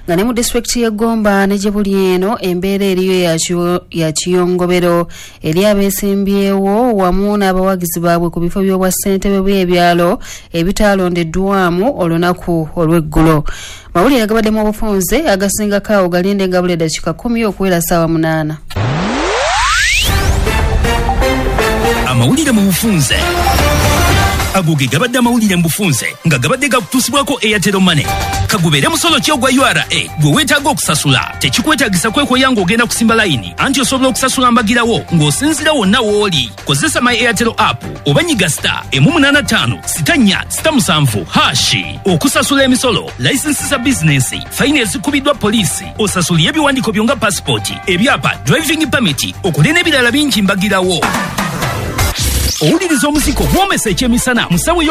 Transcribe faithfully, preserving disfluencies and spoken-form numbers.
nga ne mu district ya Gomba ne Jebuli eno embeera eriyo ya kiyongobero eri abeesimbyewo wamu n'abawagizi baabwe ku bifo by'obwa ssentebe bw'ebyalo ebitaalondeddwamu olunaku olw'eggulo. Mawulire agabaddemu obufunze agasingako awo galinde nga buli ddakiika kumi okuwera ssaawa munaana. Amawulire mu bufunze ago ge gabadde amawulire mu bufunze nga gabadde gakutuusibwako Airtel Money. Kagubeere musolo ki ogwa U R A gwe weetaaga okusasula tekikwetaagisa kwekoya ng'ogenda kusimba layini anti osobola okusasula mbagirawo ng'osinzira wonna w'oli. Kozesa My Airtel app oba nyiga star emu munaana ttaano sita nnya sita musanvu hashi okusasula emisolo, layisinsi za bizinensi, fayini ezikubiddwa poliisi, osasulira ebiwandiiko byo nga passport, ebyapa, driving permit, okule n'ebirala bingi mbagirawo. Owuliriza omuziko gw'omesa ekyemisana musawo